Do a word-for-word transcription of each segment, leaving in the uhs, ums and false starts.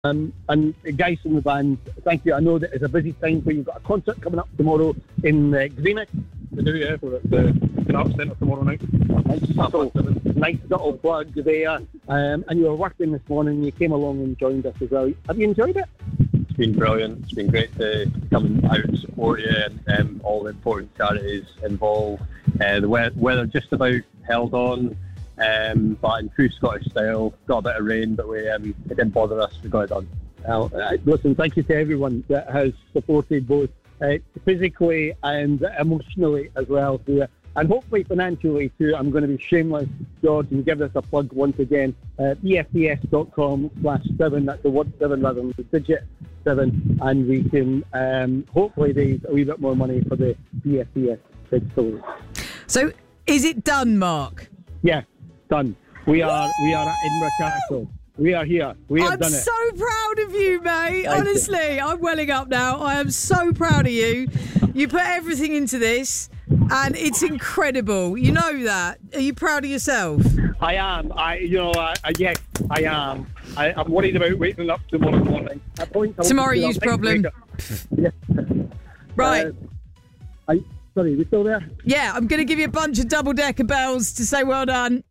Um, and guys from the band, thank you. I know that it's a busy time for you. You've got a concert coming up tomorrow in uh, Greenock. We do, yeah, for the the Arts Centre tomorrow night. Nice little, nice little plug there. Um, and you were working this morning and you came along and joined us as well. Have you enjoyed it? It's been brilliant. It's been great to come out and support you and um, all the important charities involved. Uh, the we- weather just about held on. Um, but in true Scottish style, got a bit of rain, but we um, it didn't bother us. We got it done. Uh, listen, thank you to everyone that has supported both uh, physically and emotionally as well. So, uh, and hopefully financially too. I'm going to be shameless, George, and give this a plug once again. Uh, B F B S dot com slash seven. That's the word seven rather than the digit seven. And we can um, hopefully raise a wee bit more money for the B F B S Big Story. So, is it done, Mark? Yeah. Done. We are we are at Edinburgh Castle. We are here. We have I'm done it. I'm so proud of you, mate. Thank Honestly, you. I'm welling up now. I am so proud of you. You put everything into this, and it's incredible. You know that. Are you proud of yourself? I am. I, you know, I, I, yes, I am. I, I'm worried about waking up tomorrow morning. At point, I'll Tomorrow I'll you's think problem. yeah. Right. Uh, I, sorry, we still there? Yeah, I'm going to give you a bunch of double-decker bells to say well done.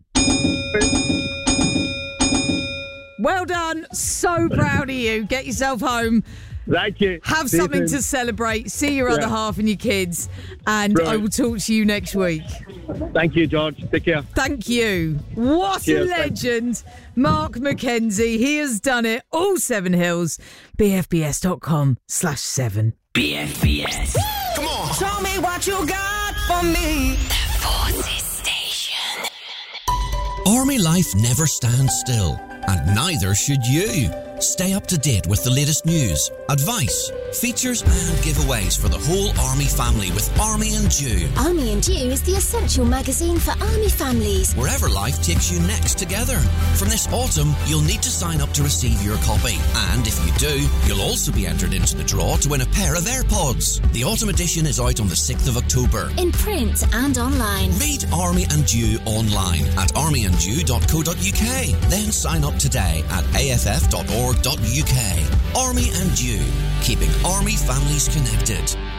Well done. So proud of you. Get yourself home. Thank you. Have See something you to celebrate. See your Yeah. other half and your kids. And Right. I will talk to you next week. Thank you, George. Take care. Thank you. What Cheers, a legend. Mark McKenzie. He has done it. All Seven Hills. B F B S dot com slash seven. B F B S. Come on. Show me what you got for me. The Forces Station. Army life never stands still, and neither should you. Stay up to date with the latest news, advice, features and giveaways for the whole Army family with Army and Dew. Army and Dew is the essential magazine for Army families. Wherever life takes you next together. From this autumn, you'll need to sign up to receive your copy. And if you do, you'll also be entered into the draw to win a pair of AirPods. The autumn edition is out on the sixth of October. In print and online. Read Army and Dew online at army and dew dot co dot uk. Then sign up today at a f f dot org dot u k. Army and Dew, keeping Army families connected.